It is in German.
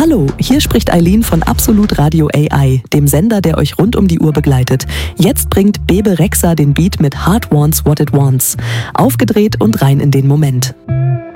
Hallo, hier spricht Eileen von Absolut Radio AI, dem Sender, der euch rund um die Uhr begleitet. Jetzt bringt Bebe Rexha den Beat mit Heart Wants What It Wants. Aufgedreht und rein in den Moment.